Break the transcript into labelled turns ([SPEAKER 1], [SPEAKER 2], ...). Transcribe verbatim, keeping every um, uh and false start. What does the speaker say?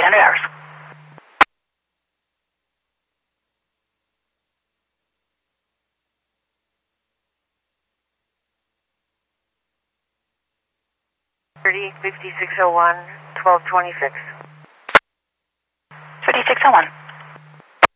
[SPEAKER 1] eight hundred hours.
[SPEAKER 2] thirty, fifty-six oh one, twelve twenty-six.
[SPEAKER 1] fifty-six oh one.